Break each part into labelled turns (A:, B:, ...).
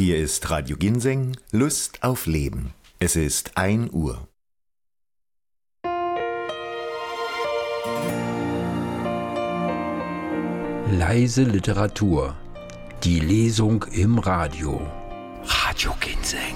A: Hier ist Radio Ginseng, Lust auf Leben. Es ist 1 Uhr.
B: Leise Literatur. Die Lesung im Radio. Radio Ginseng.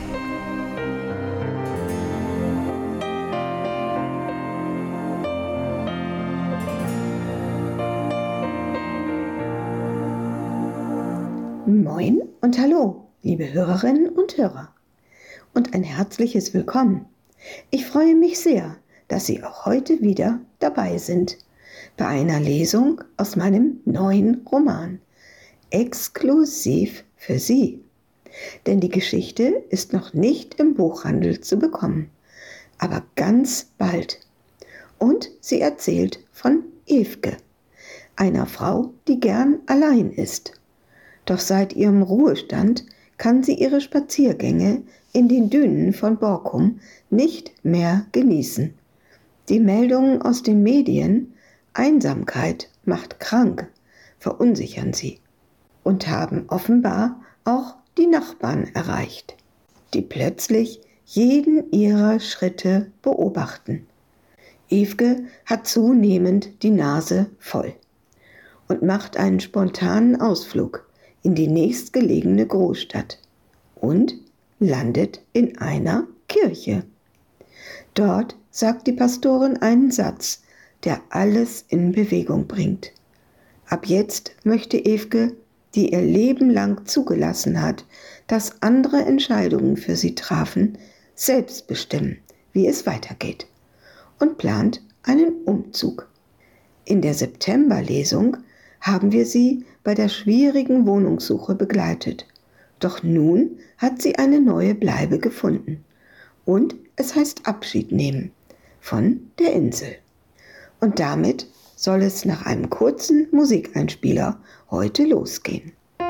C: Moin und hallo, liebe Hörerinnen und Hörer. Und ein herzliches Willkommen. Ich freue mich sehr, dass Sie auch heute wieder dabei sind bei einer Lesung aus meinem neuen Roman. Exklusiv für Sie. Denn die Geschichte ist noch nicht im Buchhandel zu bekommen, aber ganz bald. Und sie erzählt von Evke, einer Frau, die gern allein ist. Doch seit ihrem Ruhestand kann sie ihre Spaziergänge in den Dünen von Borkum nicht mehr genießen. Die Meldungen aus den Medien, Einsamkeit macht krank, verunsichern sie und haben offenbar auch die Nachbarn erreicht, die plötzlich jeden ihrer Schritte beobachten. Evke hat zunehmend die Nase voll und macht einen spontanen Ausflug in die nächstgelegene Großstadt und landet in einer Kirche. Dort sagt die Pastorin einen Satz, der alles in Bewegung bringt. Ab jetzt möchte Evke, die ihr Leben lang zugelassen hat, dass andere Entscheidungen für sie trafen, selbst bestimmen, wie es weitergeht, und plant einen Umzug. In der Septemberlesung haben wir sie bei der schwierigen Wohnungssuche begleitet. Doch nun hat sie eine neue Bleibe gefunden. Und es heißt Abschied nehmen von der Insel. Und damit soll es nach einem kurzen Musikeinspieler heute losgehen.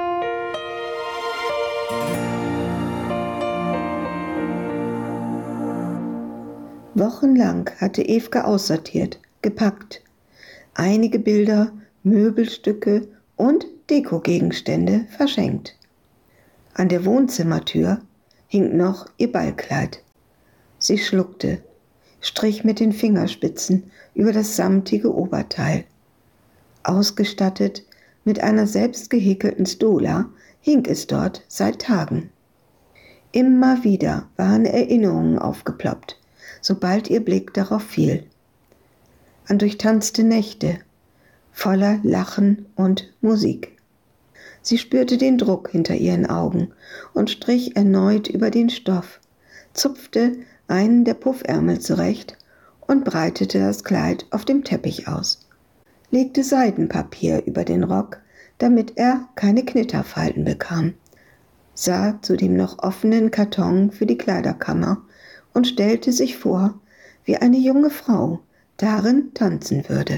C: Wochenlang hatte Evke aussortiert, gepackt. Einige Bilder, Möbelstücke und Dekogegenstände verschenkt. An der Wohnzimmertür hing noch ihr Ballkleid. Sie schluckte, strich mit den Fingerspitzen über das samtige Oberteil. Ausgestattet mit einer selbst gehäkelten Stola hing es dort seit Tagen. Immer wieder waren Erinnerungen aufgeploppt, sobald ihr Blick darauf fiel. An durchtanzte Nächte, voller Lachen und Musik. Sie spürte den Druck hinter ihren Augen und strich erneut über den Stoff, zupfte einen der Puffärmel zurecht und breitete das Kleid auf dem Teppich aus, legte Seidenpapier über den Rock, damit er keine Knitterfalten bekam, sah zu dem noch offenen Karton für die Kleiderkammer und stellte sich vor, wie eine junge Frau darin tanzen würde.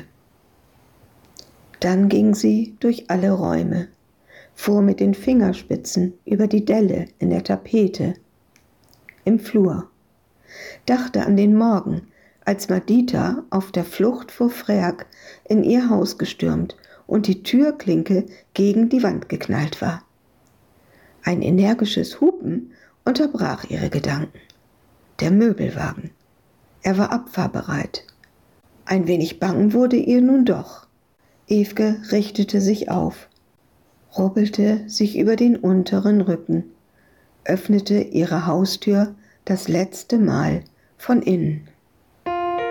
C: Dann ging sie durch alle Räume, fuhr mit den Fingerspitzen über die Delle in der Tapete, im Flur, dachte an den Morgen, als Madita auf der Flucht vor Freak in ihr Haus gestürmt und die Türklinke gegen die Wand geknallt war. Ein energisches Hupen unterbrach ihre Gedanken. Der Möbelwagen. Er war abfahrbereit. Ein wenig bang wurde ihr nun doch. Evke richtete sich auf, robbelte sich über den unteren Rücken, öffnete ihre Haustür das letzte Mal von innen.